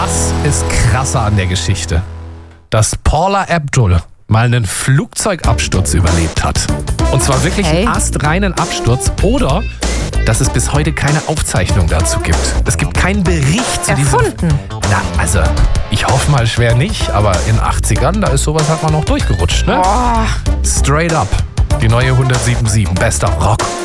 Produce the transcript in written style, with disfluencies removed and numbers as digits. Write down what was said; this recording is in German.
Was ist krasser an der Geschichte? Dass Paula Abdul mal einen Flugzeugabsturz überlebt hat. Und zwar wirklich einen astreinen Absturz. Oder dass es bis heute keine Aufzeichnung dazu gibt. Es gibt keinen Bericht zu diesem... Erfunden? Na, also, ich hoffe mal schwer nicht, aber in den 80ern, da ist sowas halt mal noch durchgerutscht, ne? Oh. Straight Up, die neue 107.7, bester Rock.